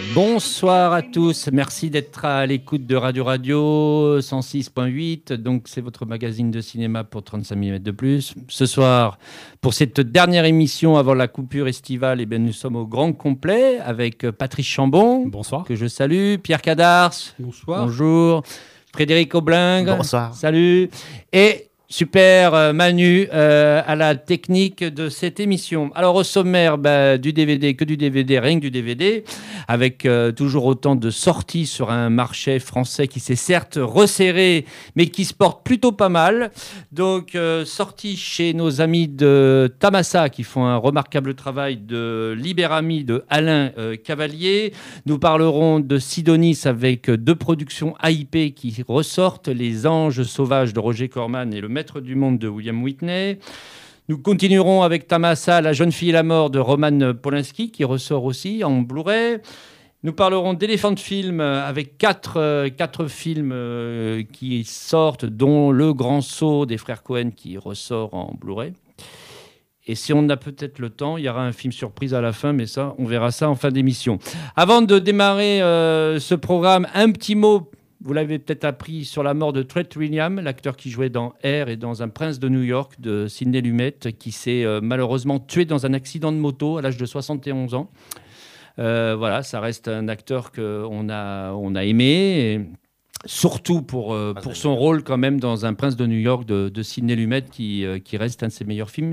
Bonsoir à tous, merci d'être à l'écoute de Radio Radio 106.8. Donc c'est votre magazine de cinéma pour 35 mm de plus. Ce soir, pour cette dernière émission avant la coupure estivale, nous sommes au grand complet avec Patrice Chambon, bonsoir, que je salue, Pierre Cadars, bonsoir, bonjour, Frédéric Aublingue, bonsoir, salut, et super Manu à la technique de cette émission. Alors au sommaire du DVD, que du DVD, rien que du DVD, avec toujours autant de sorties sur un marché français qui s'est certes resserré, mais qui se porte plutôt pas mal. Donc sorties chez nos amis de Tamasa qui font un remarquable travail, de Libérami de Alain Cavalier. Nous parlerons de Sidonis avec deux productions AIP qui ressortent, Les Anges Sauvages de Roger Corman et Le Maître du Monde de William Whitney. Nous continuerons avec Tamasa, La jeune fille et la mort de Roman Polanski, qui ressort aussi en Blu-ray. Nous parlerons d'Elephant Film avec quatre films qui sortent, dont Le Grand Saut des frères Cohen qui ressort en Blu-ray. Et si on a peut-être le temps, il y aura un film surprise à la fin, mais ça, on verra ça en fin d'émission. Avant de démarrer ce programme, un petit mot. Vous l'avez peut-être appris sur la mort de Treat Williams, l'acteur qui jouait dans Air et dans Un prince de New York de Sidney Lumet, qui s'est malheureusement tué dans un accident de moto à l'âge de 71 ans. Voilà, ça reste un acteur qu'on a aimé, et surtout pour son rôle quand même dans Un prince de New York de Sidney Lumet, qui reste un de ses meilleurs films.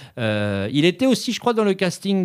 Il était aussi, je crois, dans le casting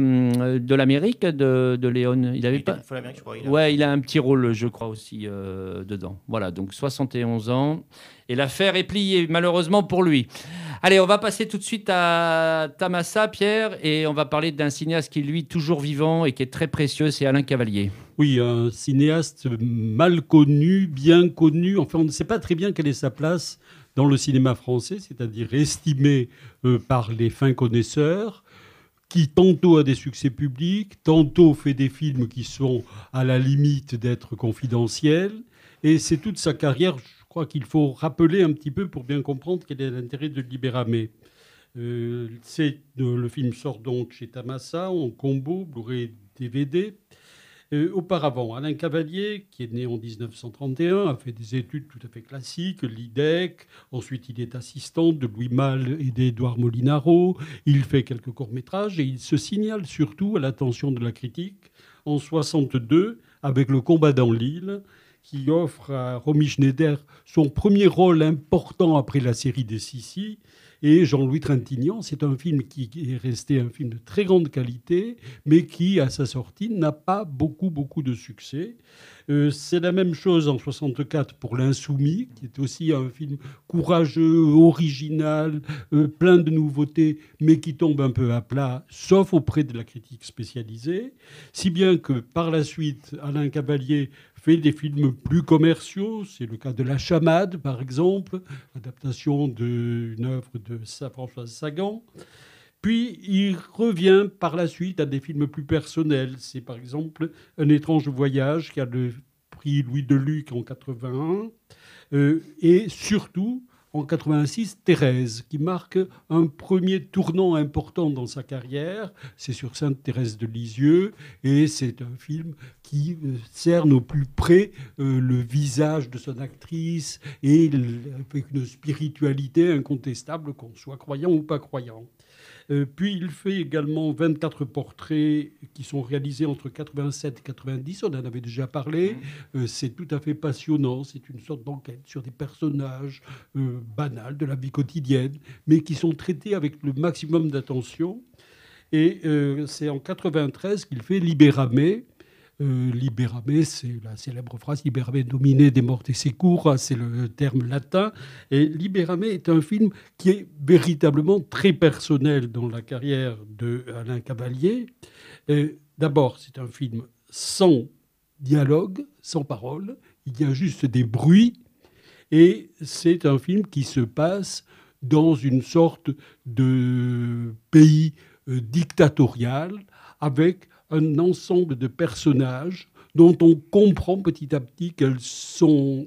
de l'Amérique de Léon. Il avait pas. Il a un petit rôle, je crois, aussi dedans. Voilà, donc 71 ans. Et l'affaire est pliée, malheureusement pour lui. Allez, on va passer tout de suite à Tamasa, Pierre, et on va parler d'un cinéaste qui est, lui, toujours vivant et qui est très précieux, c'est Alain Cavalier. Oui, un cinéaste mal connu, bien connu. Enfin, on ne sait pas très bien quelle est sa place dans le cinéma français, c'est-à-dire estimé par les fins connaisseurs, qui tantôt a des succès publics, tantôt fait des films qui sont à la limite d'être confidentiels. Et c'est toute sa carrière. Je crois qu'il faut rappeler un petit peu pour bien comprendre quel est l'intérêt de Libéramé. Le film sort donc chez Tamasa en combo, Blu-ray DVD. Auparavant, Alain Cavalier, qui est né en 1931, a fait des études tout à fait classiques, l'IDEC. Ensuite, il est assistant de Louis Malle et d'Édouard Molinaro. Il fait quelques courts-métrages et il se signale surtout à l'attention de la critique en 1962 avec Le combat dans l'île, qui offre à Romy Schneider son premier rôle important après la série des Sissi. Et Jean-Louis Trintignant, c'est un film qui est resté un film de très grande qualité, mais qui, à sa sortie, n'a pas beaucoup de succès. C'est la même chose en 1964 pour L'Insoumis, qui est aussi un film courageux, original, plein de nouveautés, mais qui tombe un peu à plat, sauf auprès de la critique spécialisée. Si bien que, par la suite, Alain Cavalier fait des films plus commerciaux. C'est le cas de La Chamade, par exemple, adaptation d'une œuvre de Françoise Sagan. Puis il revient par la suite à des films plus personnels. C'est par exemple Un étrange voyage qui a le prix Louis Deluc en 81. Et surtout, en 86, Thérèse, qui marque un premier tournant important dans sa carrière. C'est sur Sainte Thérèse de Lisieux, et c'est un film qui cerne au plus près le visage de son actrice, et avec une spiritualité incontestable, qu'on soit croyant ou pas croyant. Puis il fait également 24 portraits qui sont réalisés entre 87 et 90. On en avait déjà parlé. C'est tout à fait passionnant. C'est une sorte d'enquête sur des personnages banals de la vie quotidienne, mais qui sont traités avec le maximum d'attention. Et c'est en 93 qu'il fait Libéramé. Libéramé, c'est la célèbre phrase « Libéramé dominé des mortes et secura », c'est le terme latin. Et Libéramé est un film qui est véritablement très personnel dans la carrière d'Alain Cavalier. D'abord, c'est un film sans dialogue, sans parole. Il y a juste des bruits. Et c'est un film qui se passe dans une sorte de pays dictatorial, avec un ensemble de personnages dont on comprend petit à petit quels sont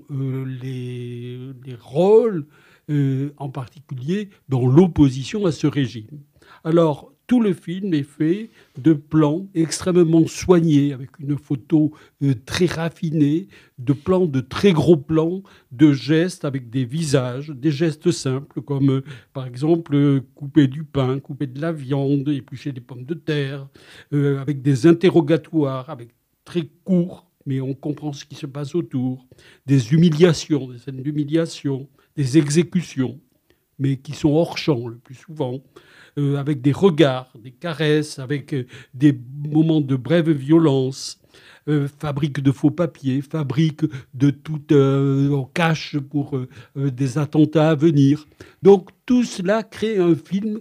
les rôles, en particulier dans l'opposition à ce régime. Alors, tout le film est fait de plans extrêmement soignés, avec une photo très raffinée, de plans, de très gros plans, de gestes avec des visages, des gestes simples, comme par exemple couper du pain, couper de la viande, éplucher des pommes de terre, avec des interrogatoires, avec très courts, mais on comprend ce qui se passe autour, des humiliations, des scènes d'humiliation, des exécutions, mais qui sont hors champ le plus souvent, avec des regards, des caresses, avec des moments de brève violence, fabrique de faux papiers, fabrique de tout en cache pour des attentats à venir. Donc tout cela crée un film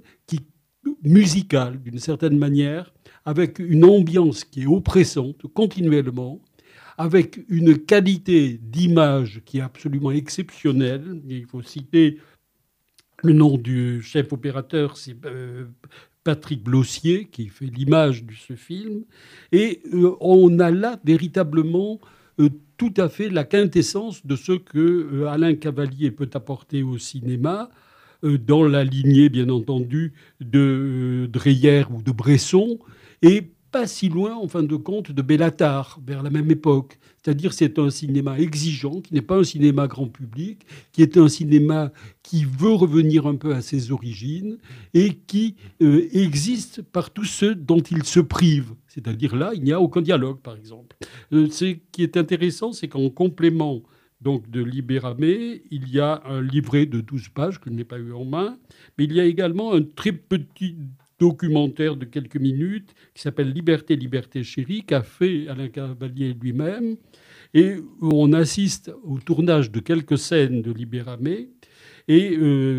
musical d'une certaine manière, avec une ambiance qui est oppressante continuellement, avec une qualité d'image qui est absolument exceptionnelle. Il faut citer le nom du chef opérateur, c'est Patrick Blossier, qui fait l'image de ce film. Et on a là véritablement tout à fait la quintessence de ce que Alain Cavalier peut apporter au cinéma, dans la lignée, bien entendu, de Dreyer ou de Bresson, et pas si loin, en fin de compte, de Bellatar, vers la même époque. C'est-à-dire c'est un cinéma exigeant, qui n'est pas un cinéma grand public, qui est un cinéma qui veut revenir un peu à ses origines et qui existe par tous ceux dont il se prive. C'est-à-dire là, il n'y a aucun dialogue, par exemple. Ce qui est intéressant, c'est qu'en complément donc, de Libéramé, il y a un livret de 12 pages que je n'ai pas eu en main, mais il y a également un très petit documentaire de quelques minutes qui s'appelle Liberté, Liberté chérie, qu'a fait Alain Cavalier lui-même, et où on assiste au tournage de quelques scènes de Libéramé, et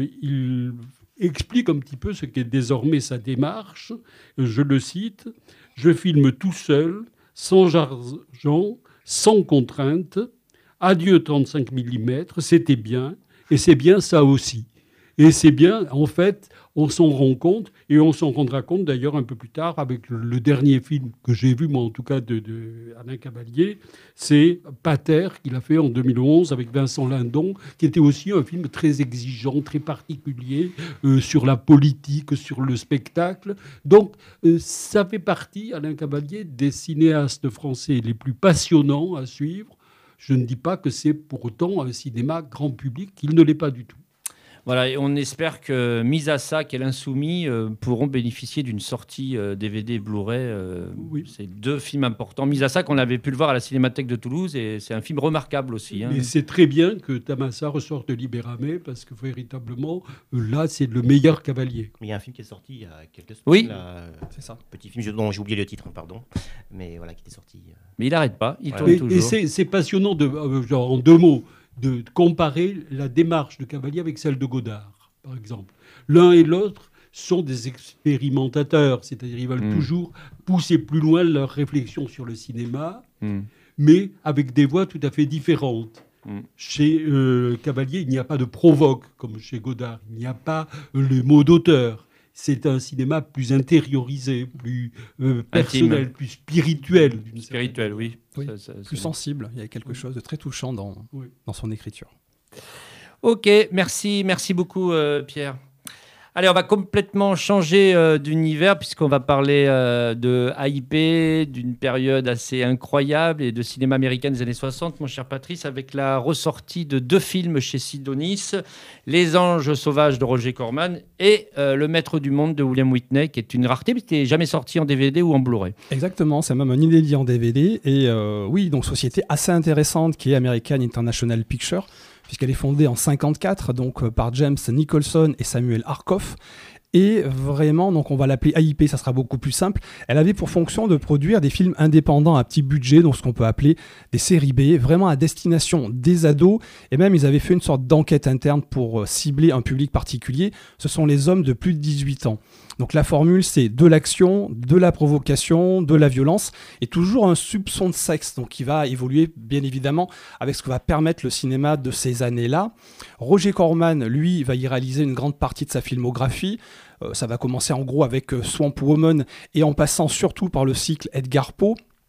il explique un petit peu ce qu'est désormais sa démarche. Je le cite: « Je filme tout seul, sans argent, sans contrainte. Adieu 35 mm, c'était bien, et c'est bien ça aussi. » Et c'est bien, en fait, on s'en rend compte, et on s'en rendra compte d'ailleurs un peu plus tard avec le dernier film que j'ai vu, moi en tout cas, de Alain Cavalier, c'est Pater, qu'il a fait en 2011 avec Vincent Lindon, qui était aussi un film très exigeant, très particulier, sur la politique, sur le spectacle. Donc, ça fait partie, Alain Cavalier, des cinéastes français les plus passionnants à suivre. Je ne dis pas que c'est pour autant un cinéma grand public, qu'il ne l'est pas du tout. Voilà, et on espère que Misasa et l'Insoumis pourront bénéficier d'une sortie DVD Blu-ray. Oui. C'est deux films importants. Misasa, qu'on avait pu le voir à la Cinémathèque de Toulouse, et c'est un film remarquable aussi. Mais c'est très bien que Tamassa ressorte de Libéramé, parce que véritablement, là, c'est le meilleur Cavalier. Il y a un film qui est sorti il y a quelques semaines. Oui, là, c'est ça. Petit film dont j'ai oublié le titre, pardon. Mais voilà, qui était sorti. Mais il n'arrête pas, il tourne toujours. Et c'est passionnant, genre, en deux mots, de comparer la démarche de Cavalier avec celle de Godard, par exemple. L'un et l'autre sont des expérimentateurs, c'est-à-dire ils veulent toujours pousser plus loin leur réflexion sur le cinéma, mais avec des voix tout à fait différentes. Chez Cavalier, il n'y a pas de provoque, comme chez Godard. Il n'y a pas les mots d'auteur. C'est un cinéma plus intériorisé, plus personnel, intime, plus spirituel. Spirituel, oui. Plus sensible. Il y a quelque chose de très touchant dans son écriture. Ok, merci beaucoup Pierre. Allez, on va complètement changer d'univers puisqu'on va parler de AIP, d'une période assez incroyable et de cinéma américain des années 60, mon cher Patrice, avec la ressortie de deux films chez Sidonis, Les Anges sauvages de Roger Corman et Le Maître du monde de William Whitney, qui est une rareté, mais qui n'est jamais sorti en DVD ou en Blu-ray. Exactement, c'est même un inédit en DVD. Et oui, donc société assez intéressante qui est American International Pictures, puisqu'elle est fondée en 1954 donc, par James Nicholson et Samuel Arkoff. Et vraiment, donc on va l'appeler AIP, ça sera beaucoup plus simple. Elle avait pour fonction de produire des films indépendants à petit budget, donc ce qu'on peut appeler des séries B, vraiment à destination des ados. Et même, ils avaient fait une sorte d'enquête interne pour cibler un public particulier. Ce sont les hommes de plus de 18 ans. Donc la formule, c'est de l'action, de la provocation, de la violence, et toujours un soupçon de sexe, donc qui va évoluer bien évidemment avec ce que va permettre le cinéma de ces années-là. Roger Corman, lui, va y réaliser une grande partie de sa filmographie. Ça va commencer en gros avec Swamp Woman et en passant surtout par le cycle Edgar Poe.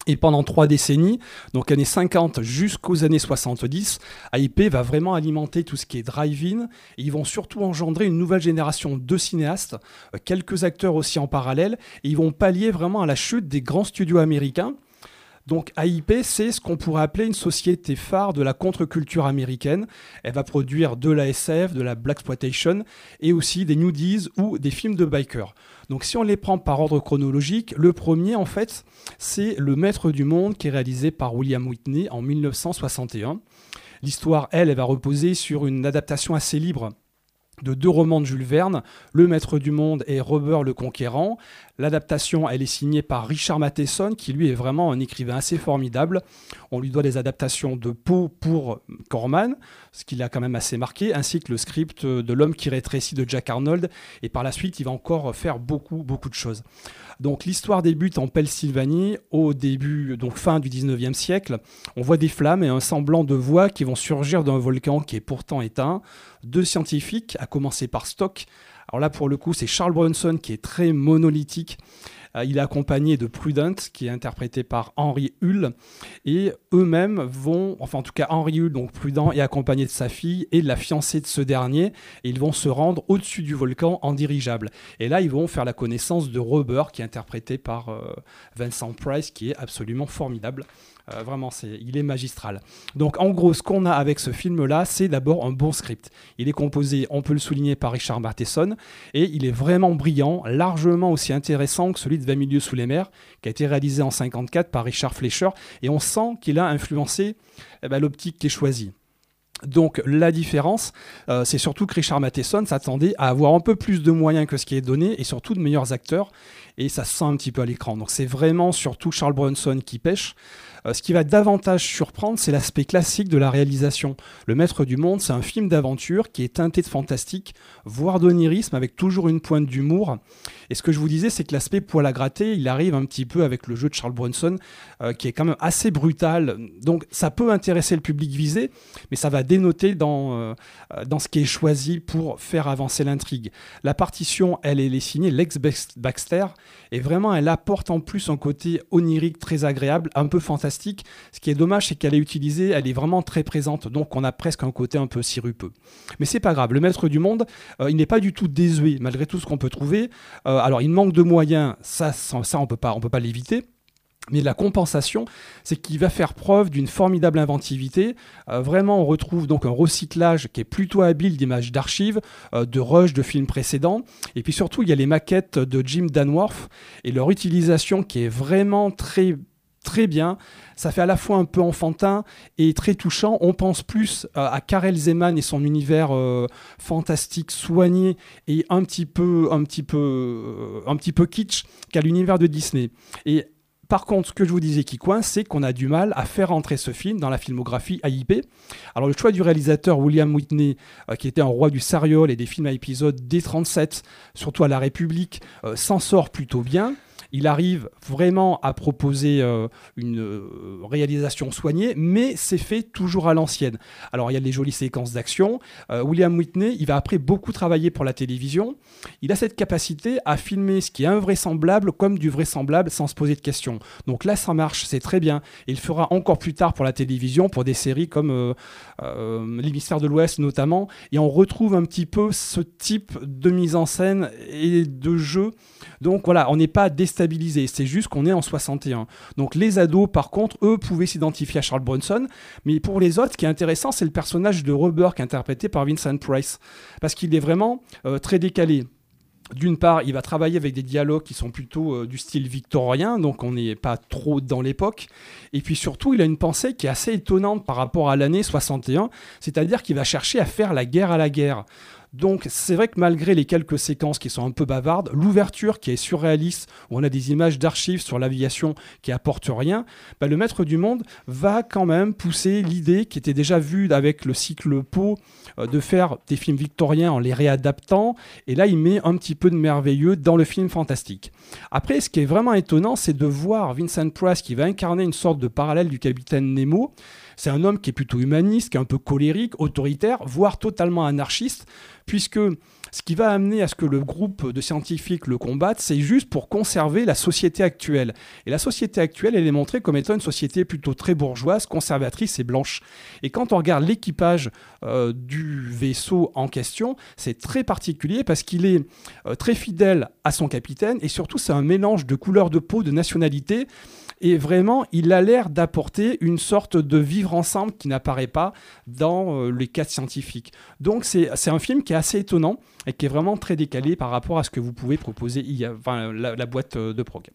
Et pendant 3 décennies, donc années 50 jusqu'aux années 70, AIP va vraiment alimenter tout ce qui est drive-in. Et ils vont surtout engendrer une nouvelle génération de cinéastes, quelques acteurs aussi en parallèle. Et ils vont pallier vraiment à la chute des grands studios américains. Donc AIP, c'est ce qu'on pourrait appeler une société phare de la contre-culture américaine. Elle va produire de la SF, de la blaxploitation et aussi des nudies ou des films de bikers. Donc si on les prend par ordre chronologique, le premier en fait, c'est Le Maître du Monde qui est réalisé par William Whitney en 1961. L'histoire, elle va reposer sur une adaptation assez libre de 2 romans de Jules Verne, Le Maître du Monde et Robert le Conquérant. L'adaptation, elle est signée par Richard Matheson, qui lui est vraiment un écrivain assez formidable. On lui doit des adaptations de Poe pour Corman, ce qui l'a quand même assez marqué, ainsi que le script de L'Homme qui rétrécit de Jack Arnold. Et par la suite, il va encore faire beaucoup de choses. Donc l'histoire débute en Pennsylvanie, au début, donc fin du 19e siècle. On voit des flammes et un semblant de voix qui vont surgir d'un volcan qui est pourtant éteint. 2 scientifiques, à commencer par Stock. Alors là, pour le coup, c'est Charles Bronson qui est très monolithique. Il est accompagné de Prudent, qui est interprété par Henry Hull. Et eux-mêmes vont, enfin en tout cas Henry Hull, donc Prudent, est accompagné de sa fille et de la fiancée de ce dernier. Et ils vont se rendre au-dessus du volcan en dirigeable. Et là, ils vont faire la connaissance de Robert, qui est interprété par Vincent Price, qui est absolument formidable. Vraiment, il est magistral. Donc en gros, ce qu'on a avec ce film-là, c'est d'abord un bon script. Il est composé, on peut le souligner, par Richard Matheson, et il est vraiment brillant, largement aussi intéressant que celui de 20 milieux sous les mers, qui a été réalisé en 1954 par Richard Fleischer, et on sent qu'il a influencé l'optique qui est choisie. Donc la différence, c'est surtout que Richard Matheson s'attendait à avoir un peu plus de moyens que ce qui est donné, et surtout de meilleurs acteurs, et ça se sent un petit peu à l'écran. Donc c'est vraiment surtout Charles Bronson qui pêche. Ce qui va davantage surprendre, c'est l'aspect classique de la réalisation. Le Maître du Monde, c'est un film d'aventure qui est teinté de fantastique, voire d'onirisme, avec toujours une pointe d'humour. Et ce que je vous disais, c'est que l'aspect poil à gratter, il arrive un petit peu avec le jeu de Charles Bronson, qui est quand même assez brutal. Donc ça peut intéresser le public visé, mais ça va dénoter dans ce qui est choisi pour faire avancer l'intrigue. La partition, elle est signée Lex Baxter, et vraiment, elle apporte en plus un côté onirique très agréable, un peu fantastique. Ce qui est dommage, c'est qu'elle est utilisée, elle est vraiment très présente, donc on a presque un côté un peu sirupeux. Mais c'est pas grave, Le Maître du Monde, il n'est pas du tout désuet, malgré tout ce qu'on peut trouver. Alors, il manque de moyens, ça on peut pas l'éviter. Mais la compensation, c'est qu'il va faire preuve d'une formidable inventivité. Vraiment, on retrouve donc un recyclage qui est plutôt habile d'images d'archives, de rushs de films précédents. Et puis surtout, il y a les maquettes de Jim Danworth et leur utilisation qui est vraiment très bien. Ça fait à la fois un peu enfantin et très touchant. On pense plus à Karel Zeman et son univers fantastique, soigné et un petit peu kitsch qu'à l'univers de Disney. Et par contre, ce que je vous disais qui coince, c'est qu'on a du mal à faire entrer ce film dans la filmographie AIP. Alors le choix du réalisateur William Whitney, qui était un roi du serial et des films à épisodes dès 1937, surtout à La République, s'en sort plutôt bien. Il arrive vraiment à proposer une réalisation soignée, mais c'est fait toujours à l'ancienne. Alors, il y a les jolies séquences d'action. William Whitney, il va après beaucoup travailler pour la télévision. Il a cette capacité à filmer ce qui est invraisemblable comme du vraisemblable sans se poser de questions. Donc là, ça marche, c'est très bien. Et il le fera encore plus tard pour la télévision, pour des séries comme Les Mystères de l'Ouest notamment. Et on retrouve un petit peu ce type de mise en scène et de jeu. Donc voilà, on n'est pas déstabilisé, c'est juste qu'on est en 61. Donc les ados, par contre, eux, pouvaient s'identifier à Charles Bronson, mais pour les autres, ce qui est intéressant, c'est le personnage de Robert, qui est interprété par Vincent Price, parce qu'il est vraiment très décalé. D'une part, il va travailler avec des dialogues qui sont plutôt du style victorien, donc on n'est pas trop dans l'époque. Et puis surtout, il a une pensée qui est assez étonnante par rapport à l'année 61, c'est-à-dire qu'il va chercher à faire la guerre à la guerre. Donc c'est vrai que malgré les quelques séquences qui sont un peu bavardes, l'ouverture qui est surréaliste, où on a des images d'archives sur l'aviation qui apportent rien, le Maître du Monde va quand même pousser l'idée qui était déjà vue avec le cycle Poe de faire des films victoriens en les réadaptant, et là il met un petit peu de merveilleux dans le film fantastique. Après, ce qui est vraiment étonnant, c'est de voir Vincent Price qui va incarner une sorte de parallèle du capitaine Nemo, C'est un homme qui est plutôt humaniste, qui est un peu colérique, autoritaire, voire totalement anarchiste, puisque ce qui va amener à ce que le groupe de scientifiques le combatte, c'est juste pour conserver la société actuelle. Et la société actuelle, elle est montrée comme étant une société plutôt très bourgeoise, conservatrice et blanche. Et quand on regarde l'équipage du vaisseau en question, c'est très particulier parce qu'il est très fidèle à son capitaine et surtout c'est un mélange de couleurs de peau, de nationalité. Et vraiment, il a l'air d'apporter une sorte de vivre ensemble qui n'apparaît pas dans les cas scientifiques. Donc c'est un film qui est assez étonnant et qui est vraiment très décalé par rapport à ce que vous pouvez proposer, la boîte de prog.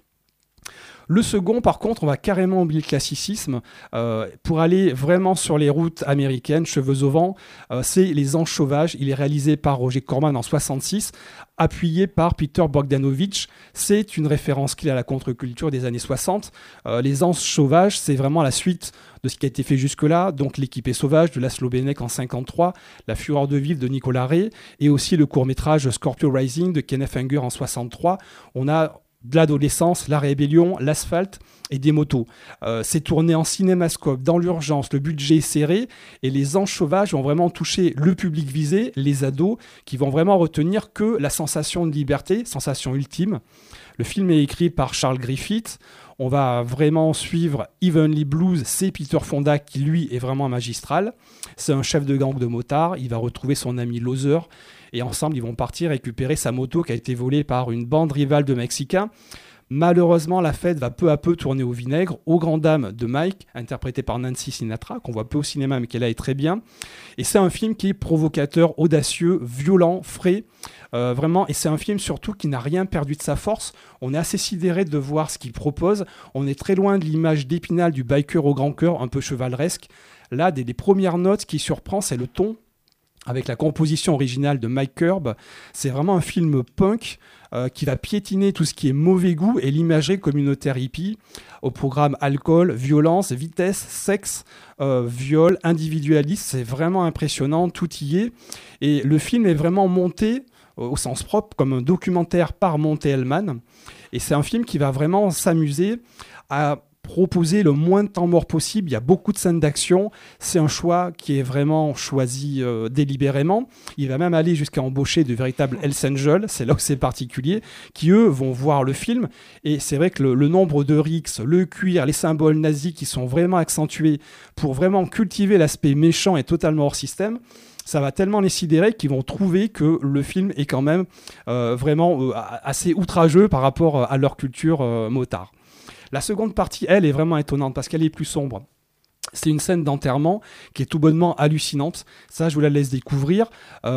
Le second, par contre, on va carrément oublier le classicisme pour aller vraiment sur les routes américaines, cheveux au vent. C'est Les Anges Sauvages. Il est réalisé par Roger Corman en 1966, appuyé par Peter Bogdanovich. C'est une référence clé à la contre-culture des années 60. Les Anges Sauvages, c'est vraiment la suite de ce qui a été fait jusque-là. Donc L'équipée sauvage de Laszlo Benek en 1953, La fureur de vivre de Nicolas Ray et aussi le court-métrage Scorpio Rising de Kenneth Anger en 1963. On a de l'adolescence, la rébellion, l'asphalte et des motos. C'est tourné en cinémascope, dans l'urgence, le budget est serré et Les Anges Sauvages vont vraiment toucher le public visé, les ados, qui vont vraiment retenir que la sensation de liberté, sensation ultime. Le film est écrit par Charles Griffith. On va vraiment suivre Heavenly Blues, c'est Peter Fonda qui lui est vraiment magistral. C'est un chef de gang de motards, il va retrouver son ami Loser et ensemble ils vont partir récupérer sa moto qui a été volée par une bande rivale de Mexicains. Malheureusement, la fête va peu à peu tourner au vinaigre, aux grandes dames de Mike, interprété par Nancy Sinatra, qu'on voit peu au cinéma mais qui là est très bien. Et c'est un film qui est provocateur, audacieux, violent, frais, vraiment. Et c'est un film surtout qui n'a rien perdu de sa force. On est assez sidéré de voir ce qu'il propose. On est très loin de l'image d'Épinal du biker au grand cœur, un peu chevaleresque. Là, des premières notes qui surprend, c'est le ton. Avec la composition originale de Mike Curb, c'est vraiment un film punk qui va piétiner tout ce qui est mauvais goût et l'imagerie communautaire hippie. Au programme alcool, violence, vitesse, sexe, viol, individualisme, c'est vraiment impressionnant, tout y est. Et le film est vraiment monté, au sens propre, comme un documentaire par Monte Hellman. Et c'est un film qui va vraiment s'amuser à proposer le moins de temps mort possible. Il y a beaucoup de scènes d'action. C'est un choix qui est vraiment choisi délibérément. Il va même aller jusqu'à embaucher de véritables Hells Angels, c'est là où c'est particulier, qui eux vont voir le film. Et c'est vrai que le nombre de rixes, le cuir, les symboles nazis qui sont vraiment accentués pour vraiment cultiver l'aspect méchant et totalement hors système, ça va tellement les sidérer qu'ils vont trouver que le film est quand même vraiment assez outrageux par rapport à leur culture motard. La seconde partie, elle, est vraiment étonnante parce qu'elle est plus sombre. C'est une scène d'enterrement qui est tout bonnement hallucinante. Ça, je vous la laisse découvrir.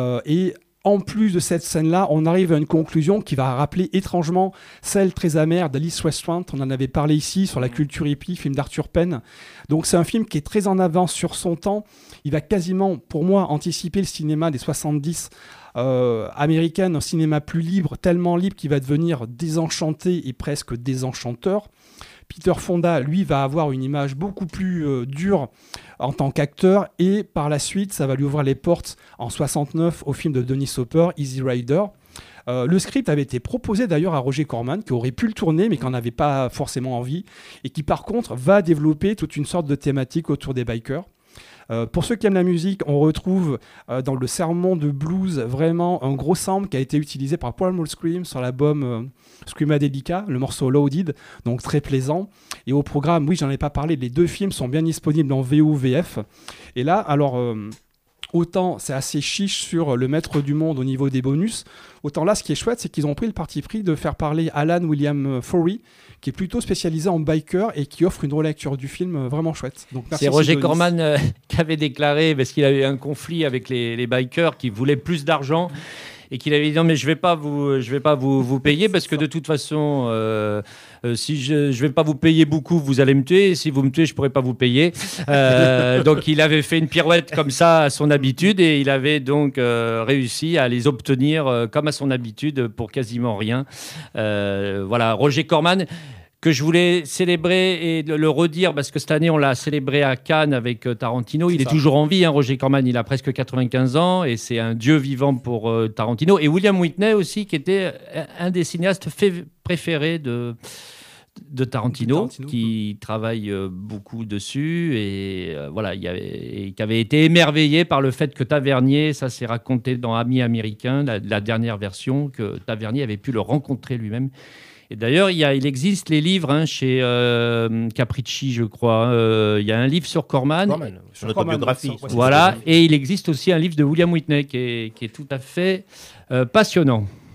Et en plus de cette scène-là, on arrive à une conclusion qui va rappeler étrangement celle très amère d'Alice Restaurant. On en avait parlé ici sur la culture hippie, film d'Arthur Penn. Donc c'est un film qui est très en avance sur son temps. Il va quasiment, pour moi, anticiper le cinéma des 70 américaine, un cinéma plus libre, tellement libre qu'il va devenir désenchanté et presque désenchanteur. Peter Fonda, lui, va avoir une image beaucoup plus dure en tant qu'acteur et par la suite, ça va lui ouvrir les portes en 69 au film de Dennis Hopper, Easy Rider. Le script avait été proposé d'ailleurs à Roger Corman, qui aurait pu le tourner mais qui n'en avait pas forcément envie et qui par contre va développer toute une sorte de thématique autour des bikers. Pour ceux qui aiment la musique, on retrouve dans le sermon de blues vraiment un gros sample qui a été utilisé par Primal Scream sur l'album Screamadelica, le morceau Loaded, donc très plaisant. Et au programme, oui, j'en ai pas parlé, les deux films sont bien disponibles en VO, VF. Et là, alors, autant c'est assez chiche sur le maître du monde au niveau des bonus, autant là, ce qui est chouette, c'est qu'ils ont pris le parti pris de faire parler Alan William Forey, qui est plutôt spécialisé en biker et qui offre une relecture du film vraiment chouette. Donc, c'est Roger Corman qui avait déclaré, parce qu'il avait eu un conflit avec les bikers qui voulaient plus d'argent et qu'il avait dit non mais je vais pas vous payer parce que de toute façon si je vais pas vous payer beaucoup, vous allez me tuer, et si vous me tuez, je pourrai pas vous payer. Donc il avait fait une pirouette comme ça à son habitude et il avait donc réussi à les obtenir comme à son habitude pour quasiment rien. Voilà, Roger Corman, que je voulais célébrer et le redire parce que cette année on l'a célébré à Cannes avec Tarantino. Il est toujours en vie, hein, Roger Corman, il a presque 95 ans et c'est un dieu vivant pour Tarantino. Et William Whitney aussi, qui était un des cinéastes préférés de de Tarantino, Tarantino. qui travaille beaucoup dessus et et qui avait été émerveillé par le fait que Tavernier, ça s'est raconté dans Amis américains, la dernière version, que Tavernier avait pu le rencontrer lui-même. Et d'ailleurs, il existe les livres chez Capricci, je crois. Il y a un livre sur Corman. Sur l'autobiographie. Voilà, et il existe aussi un livre de William Whitney qui est tout à fait passionnant.